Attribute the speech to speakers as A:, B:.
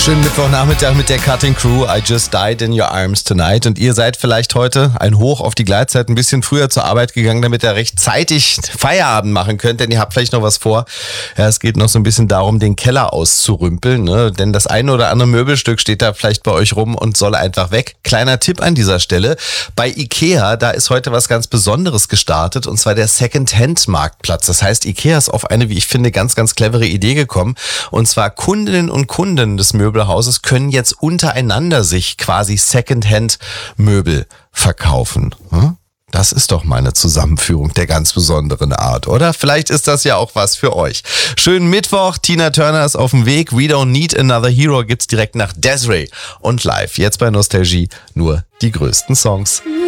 A: Schönen Mittwochnachmittag mit der Cutting Crew. I just died in your arms tonight. Und ihr seid vielleicht heute ein Hoch auf die Gleitzeit ein bisschen früher zur Arbeit gegangen, damit ihr rechtzeitig Feierabend machen könnt, denn ihr habt vielleicht noch was vor. Ja, es geht noch so ein bisschen darum, den Keller auszurümpeln, ne? Denn das eine oder andere Möbelstück steht da vielleicht bei euch rum und soll einfach weg. Kleiner Tipp an dieser Stelle. Bei Ikea, da ist heute was ganz Besonderes gestartet, und zwar der Second-Hand-Marktplatz. Das heißt, Ikea ist auf eine, wie ich finde, ganz, ganz clevere Idee gekommen. Und zwar Kundinnen und Kunden des Möbelhauses können jetzt untereinander sich quasi Secondhand-Möbel verkaufen. Das ist doch mal eine Zusammenführung der ganz besonderen Art, oder? Vielleicht ist das ja auch was für euch. Schönen Mittwoch, Tina Turner ist auf dem Weg. We Don't Need Another Hero gibt's direkt nach Des'ree und live. Jetzt bei Nostalgie nur die größten Songs.